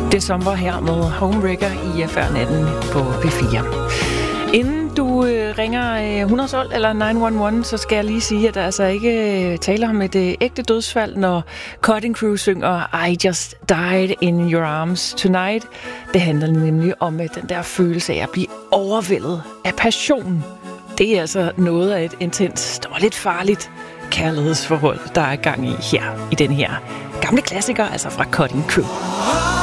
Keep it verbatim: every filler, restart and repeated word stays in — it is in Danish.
Det som var her med Homewrecker i F R natten på P fire. Inden du øh, ringer øh, hundrede tolv eller ni et et, så skal jeg lige sige, at der altså ikke øh, taler om et øh, ægte dødsfald, når Cutting Crew synger I Just Died in Your Arms Tonight. Det handler nemlig om øh, den der følelse af at blive overvældet af passion. Det er altså noget af et intenst og lidt farligt kærlighedsforhold, der er gang i her, i den her gamle klassiker, altså fra Cutting Crew.